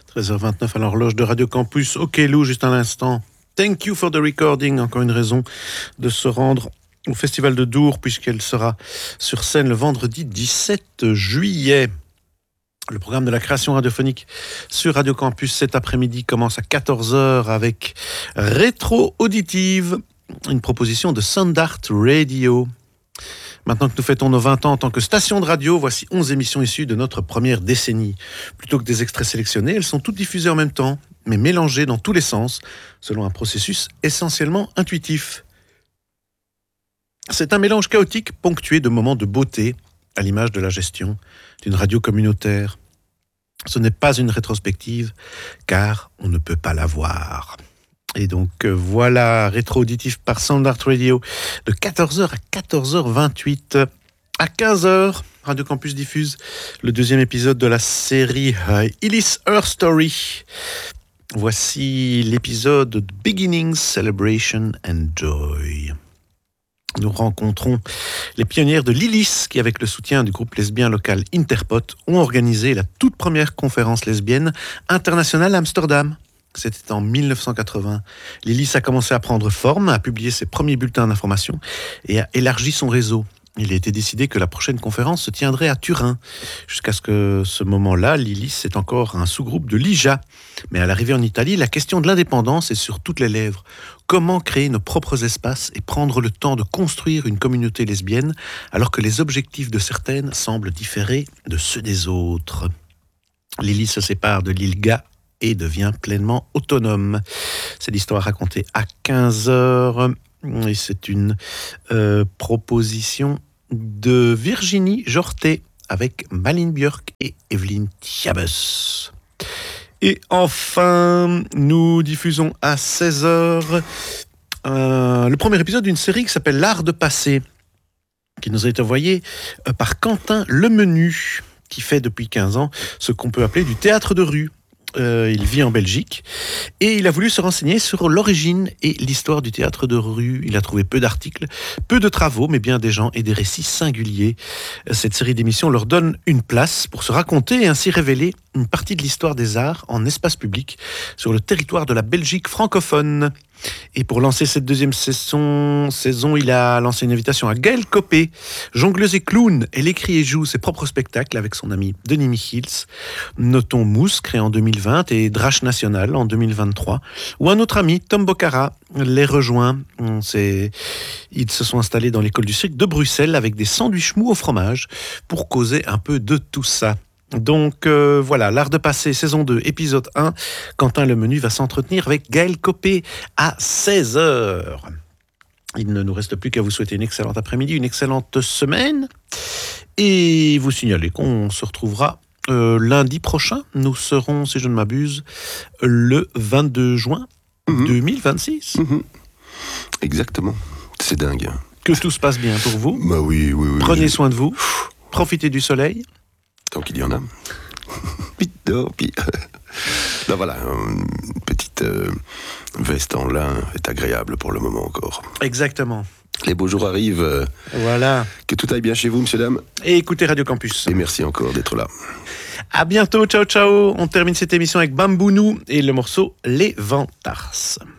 13h29 à l'horloge de Radio Campus. Ok Lou, juste un instant. Thank you for the recording. Encore une raison de se rendre au Festival de Dour, puisqu'elle sera sur scène le vendredi 17 juillet. Le programme de la création radiophonique sur Radio Campus cet après-midi commence à 14h avec Rétro Auditive, une proposition de Soundart Radio. Maintenant que nous fêtons nos 20 ans en tant que station de radio, voici 11 émissions issues de notre première décennie. Plutôt que des extraits sélectionnés, elles sont toutes diffusées en même temps, mais mélangées dans tous les sens, selon un processus essentiellement intuitif. C'est un mélange chaotique ponctué de moments de beauté, à l'image de la gestion d'une radio communautaire. Ce n'est pas une rétrospective, car on ne peut pas la voir. Et donc voilà, Rétro Auditif par Soundart Radio, de 14h à 14h28. À 15h, Radio Campus diffuse le deuxième épisode de la série Illis Her Story. Voici l'épisode Beginnings, Celebration and Joy. Nous rencontrons les pionnières de l'Illis qui, avec le soutien du groupe lesbien local Interpot, ont organisé la toute première conférence lesbienne internationale à Amsterdam. C'était en 1980. L'Illis a commencé à prendre forme, a publié ses premiers bulletins d'information et a élargi son réseau. Il a été décidé que la prochaine conférence se tiendrait à Turin. Jusqu'à ce moment-là, l'Illis est encore un sous-groupe de l'IJA. Mais à l'arrivée en Italie, la question de l'indépendance est sur toutes les lèvres. Comment créer nos propres espaces et prendre le temps de construire une communauté lesbienne alors que les objectifs de certaines semblent différer de ceux des autres. L'Illis se sépare de l'ILGA et devient pleinement autonome. C'est l'histoire racontée à 15h. Et c'est une proposition de Virginie Jorté avec Malin Björk et Evelyne Tiabes. Et enfin, nous diffusons à 16h le premier épisode d'une série qui s'appelle L'Art de passer, qui nous a été envoyé par Quentin Lemenu, qui fait depuis 15 ans ce qu'on peut appeler du théâtre de rue. Il vit en Belgique et il a voulu se renseigner sur l'origine et l'histoire du théâtre de rue. Il a trouvé peu d'articles, peu de travaux, mais bien des gens et des récits singuliers. Cette série d'émissions leur donne une place pour se raconter et ainsi révéler une partie de l'histoire des arts en espace public sur le territoire de la Belgique francophone. Et pour lancer cette deuxième saison, il a lancé une invitation à Gaëlle Copé, jongleuse et clown. Elle écrit et joue ses propres spectacles avec son ami Denis Michiels. Notons Mousse, créé en 2020, et Drache National en 2023. Ou un autre ami, Tom Bocara, les rejoint. Ils se sont installés dans l'école du cirque de Bruxelles avec des sandwichs mous au fromage pour causer un peu de tout ça. Donc voilà, L'Art de passer, saison 2, épisode 1. Quentin Lemenu va s'entretenir avec Gaëlle Copé à 16h. Il ne nous reste plus qu'à vous souhaiter une excellente après-midi, une excellente semaine. Et vous signaler qu'on se retrouvera lundi prochain. Nous serons, si je ne m'abuse, le 22 juin 2026. Exactement, c'est dingue. Que tout se passe bien pour vous. Bah oui. Prenez soin de vous, profitez du soleil. Tant qu'il y en a. Ben voilà, une petite veste en lin est agréable pour le moment encore. Exactement. Les beaux jours arrivent. Voilà. Que tout aille bien chez vous, messieurs, dames. Et écoutez Radio Campus. Et merci encore d'être là. À bientôt, ciao. On termine cette émission avec Bambounou et le morceau Les Vantars.